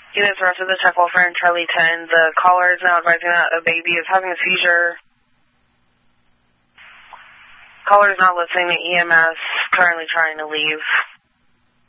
Units arrested the check welfare in Charlie 10. The caller is now advising that a baby is having a seizure. Caller is not listening to EMS, currently trying to leave.